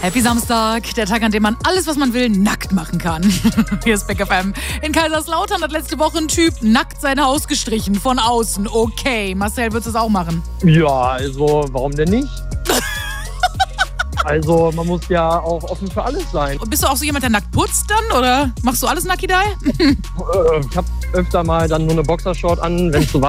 Happy Samstag, der Tag, an dem man alles, was man will, nackt machen kann. Hier ist Big FM. In Kaiserslautern hat letzte Woche ein Typ nackt sein Haus gestrichen, von außen. Okay, Marcel, würdest du es auch machen? Ja, also warum denn nicht? Also man muss ja auch offen für alles sein. Und bist du auch so jemand, der nackt putzt dann? Oder machst du alles Nacki-Dai? Ich habe öfter mal dann nur eine Boxershort an, wenn es so warm